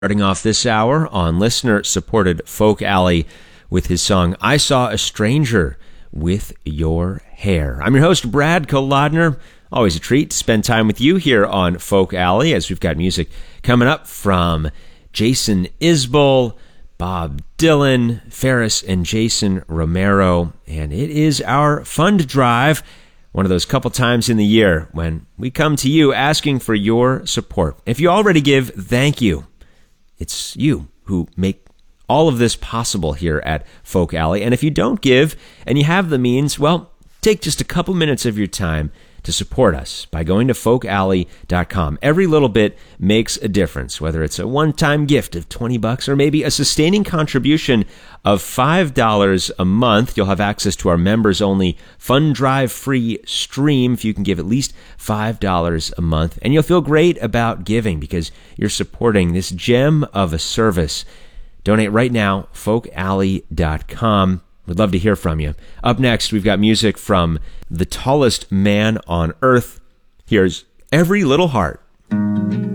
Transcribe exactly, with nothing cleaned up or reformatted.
Starting off this hour on listener-supported Folk Alley with his song, I Saw a Stranger with Your Hair. I'm your host, Brad Kolodner. Always a treat to spend time with you here on Folk Alley as we've got music coming up from Jason Isbell, Bob Dylan, Ferris and Jason Romero, and it is our fund drive, one of those couple times in the year when we come to you asking for your support. If you already give, thank you. It's you who make all of this possible here at Folk Alley. And if you don't give and you have the means, well, take just a couple minutes of your time to support us by going to folk alley dot com. Every little bit makes a difference, whether it's a one-time gift of twenty bucks or maybe a sustaining contribution of five dollars a month. You'll have access to our members-only Fund Drive free stream if you can give at least five dollars a month. And you'll feel great about giving because you're supporting this gem of a service. Donate right now, folk alley dot com. We'd love to hear from you. Up next, we've got music from The Tallest Man on Earth. Here's Every Little Heart.